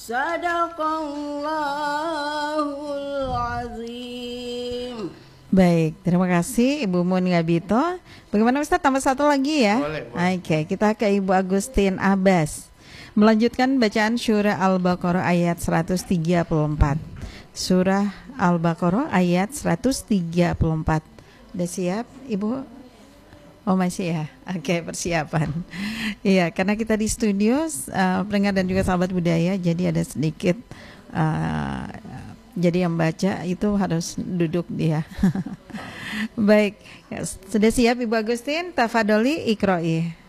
Sadaqallahul azim. Baik, terima kasih Ibu Mun Ngabito. Bagaimana Ustaz, tambah satu lagi ya? Boleh. Oke, kita ke Ibu Agustin Abbas. Melanjutkan bacaan surah Al-Baqarah ayat 134. Surah Al-Baqarah ayat 134. Udah siap Ibu? Oh masih ya? Oke, persiapan. Iya, karena kita di studio pendengar dan juga sahabat budaya, jadi ada sedikit jadi yang baca itu harus duduk dia. Baik, sudah siap Ibu Agustin? Tafadholi iqra'i.